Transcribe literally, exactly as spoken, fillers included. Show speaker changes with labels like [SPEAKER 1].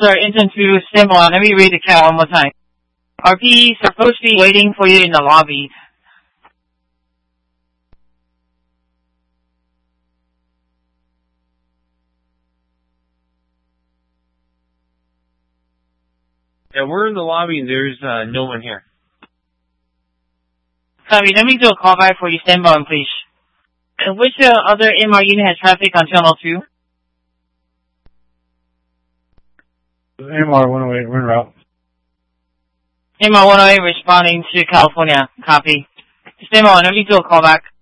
[SPEAKER 1] Sir, Engine two, stand by. Let me read the count one more time. R P is supposed to be waiting for you in the lobby.
[SPEAKER 2] Yeah, we're in the lobby and there's uh, no one here.
[SPEAKER 1] Copy. Let me do a callback for you. Stand by, please. And which uh, other M R unit has traffic on channel two?
[SPEAKER 3] M R one oh eight, we're en route.
[SPEAKER 1] M R one oh eight responding to California. Copy. Stand by. Let me do a callback.